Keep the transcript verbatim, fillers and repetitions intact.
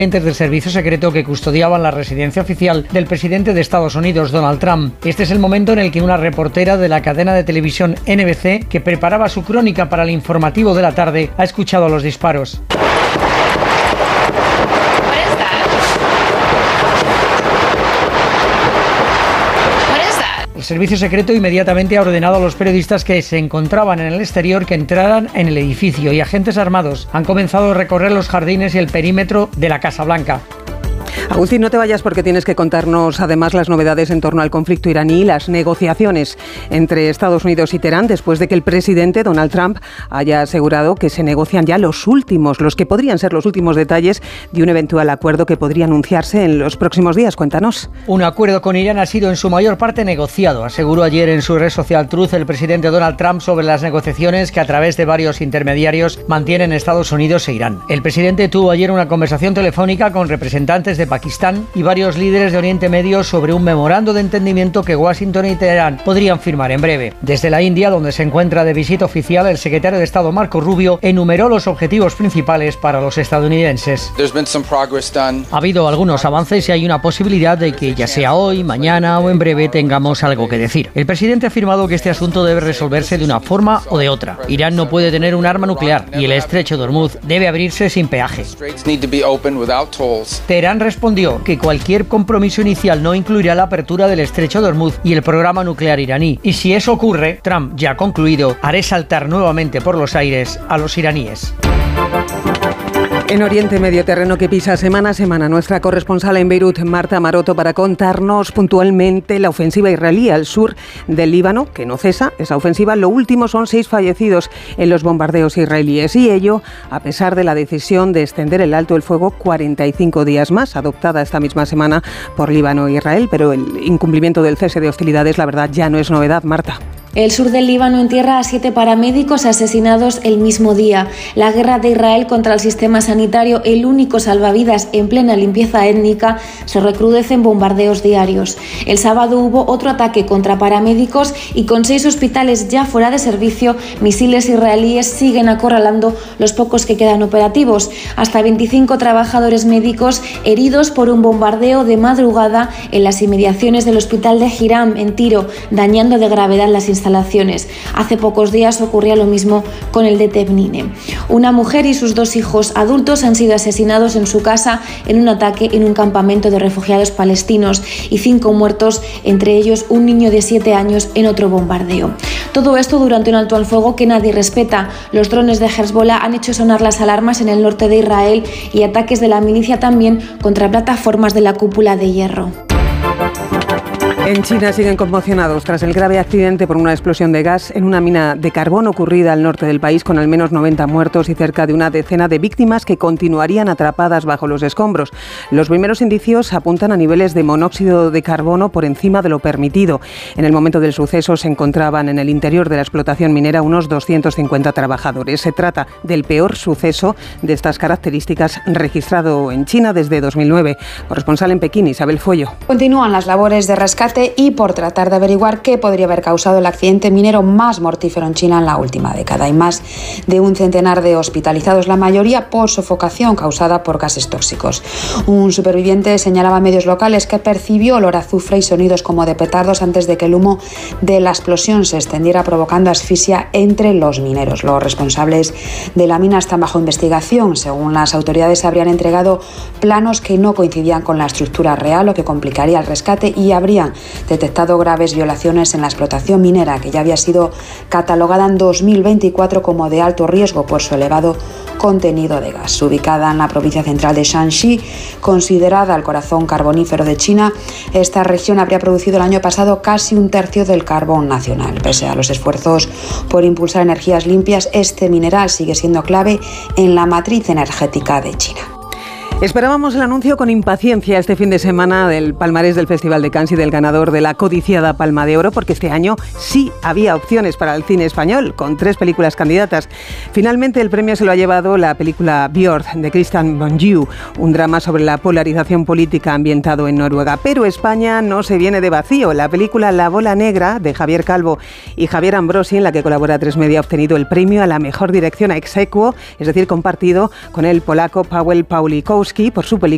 agentes del servicio secreto que custodiaban la residencia oficial del presidente de Estados Unidos, Donald Trump. Este es el momento en el que una reportera de la cadena de televisión N B C, que preparaba su crónica para el informativo de la tarde, ha escuchado los disparos. El servicio secreto inmediatamente ha ordenado a los periodistas que se encontraban en el exterior que entraran en el edificio, y agentes armados han comenzado a recorrer los jardines y el perímetro de la Casa Blanca. Agustín, no te vayas porque tienes que contarnos además las novedades en torno al conflicto iraní y las negociaciones entre Estados Unidos y Teherán después de que el presidente Donald Trump haya asegurado que se negocian ya los últimos, los que podrían ser los últimos detalles de un eventual acuerdo que podría anunciarse en los próximos días. Cuéntanos. Un acuerdo con Irán ha sido en su mayor parte negociado, aseguró ayer en su red social Truth el presidente Donald Trump sobre las negociaciones que a través de varios intermediarios mantienen Estados Unidos e Irán. El presidente tuvo ayer una conversación telefónica con representantes de Pakistán y varios líderes de Oriente Medio sobre un memorando de entendimiento que Washington y Teherán podrían firmar en breve. Desde la India, donde se encuentra de visita oficial, el secretario de Estado Marco Rubio enumeró los objetivos principales para los estadounidenses. Ha habido algunos avances y hay una posibilidad de que ya sea hoy, mañana o en breve tengamos algo que decir. El presidente ha afirmado que este asunto debe resolverse de una forma o de otra. Irán no puede tener un arma nuclear y el estrecho de Hormuz debe abrirse sin peaje. Teherán respondió que cualquier compromiso inicial no incluirá la apertura del estrecho de Hormuz y el programa nuclear iraní. Y si eso ocurre, Trump ya ha concluido, haré saltar nuevamente por los aires a los iraníes. En Oriente Medio, terreno que pisa semana a semana nuestra corresponsal en Beirut, Marta Maroto, para contarnos puntualmente la ofensiva israelí al sur del Líbano, que no cesa esa ofensiva. Lo último son seis fallecidos en los bombardeos israelíes, y ello a pesar de la decisión de extender el alto el fuego cuarenta y cinco días más, adoptada esta misma semana por Líbano e Israel. Pero el incumplimiento del cese de hostilidades, la verdad, ya no es novedad, Marta. El sur del Líbano entierra a siete paramédicos asesinados el mismo día. La guerra de Israel contra el sistema sanitario, el único salvavidas en plena limpieza étnica, se recrudece en bombardeos diarios. El sábado hubo otro ataque contra paramédicos y con seis hospitales ya fuera de servicio, misiles israelíes siguen acorralando los pocos que quedan operativos. Hasta veinticinco trabajadores médicos heridos por un bombardeo de madrugada en las inmediaciones del hospital de Hiram, en Tiro, dañando de gravedad las instalaciones. instalaciones. Hace pocos días ocurría lo mismo con el de Tebnine. Una mujer y sus dos hijos adultos han sido asesinados en su casa en un ataque en un campamento de refugiados palestinos, y cinco muertos, entre ellos un niño de siete años, en otro bombardeo. Todo esto durante un alto al fuego que nadie respeta. Los drones de Hezbollah han hecho sonar las alarmas en el norte de Israel, y ataques de la milicia también contra plataformas de la cúpula de hierro. En China siguen conmocionados tras el grave accidente por una explosión de gas en una mina de carbón ocurrida al norte del país, con al menos noventa muertos y cerca de una decena de víctimas que continuarían atrapadas bajo los escombros. Los primeros indicios apuntan a niveles de monóxido de carbono por encima de lo permitido. En el momento del suceso se encontraban en el interior de la explotación minera unos doscientos cincuenta trabajadores. Se trata del peor suceso de estas características registrado en China desde dos mil nueve. Corresponsal en Pekín, Isabel Fuello. Continúan las labores de rescate y por tratar de averiguar qué podría haber causado el accidente minero más mortífero en China en la última década. Hay más de un centenar de hospitalizados, la mayoría por sofocación causada por gases tóxicos. Un superviviente señalaba a medios locales que percibió olor a azufre y sonidos como de petardos antes de que el humo de la explosión se extendiera, provocando asfixia entre los mineros. Los responsables de la mina están bajo investigación. Según las autoridades, habrían entregado planos que no coincidían con la estructura real, lo que complicaría el rescate, y habrían detectado graves violaciones en la explotación minera, que ya había sido catalogada en dos mil veinticuatro como de alto riesgo por su elevado contenido de gas. Ubicada en la provincia central de Shanxi, considerada el corazón carbonífero de China, esta región habría producido el año pasado casi un tercio del carbón nacional. Pese a los esfuerzos por impulsar energías limpias, este mineral sigue siendo clave en la matriz energética de China. Esperábamos el anuncio con impaciencia este fin de semana del palmarés del Festival de Cannes y del ganador de la codiciada Palma de Oro, porque este año sí había opciones para el cine español, con tres películas candidatas. Finalmente el premio se lo ha llevado la película Björk, de Christian Bonjiu, un drama sobre la polarización política ambientado en Noruega. Pero España no se viene de vacío. La película La Bola Negra, de Javier Calvo y Javier Ambrosi, en la que colabora Tres Media, ha obtenido el premio a la mejor dirección ex aequo, es decir, compartido con el polaco Paweł Pawlikowski, por su película